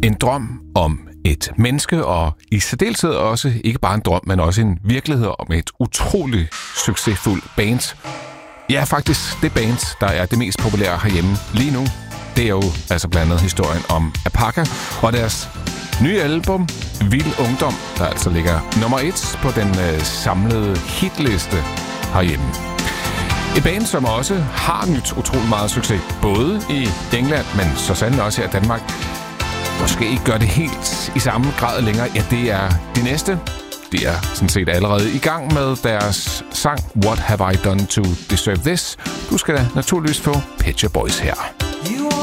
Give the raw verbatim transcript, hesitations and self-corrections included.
En drøm om et menneske, og i særdeleshed også ikke bare en drøm, men også en virkelighed om et utroligt succesfuldt band. Ja, faktisk det band, der er det mest populære herhjemme lige nu. Det er jo altså blandt andet historien om Apaka og deres nye album, Vild Ungdom, der altså ligger nummer et på den øh, samlede hitliste herhjemme. Et band, som også har nyt utrolig meget succes, både i England, men så sandelig også her i Danmark. Måske ikke gør det helt i samme grad længere. Ja, det er det næste. De er sådan set allerede i gang med deres sang What Have I Done To Deserve This? Du skal da naturligvis få Pet Shop Boys her.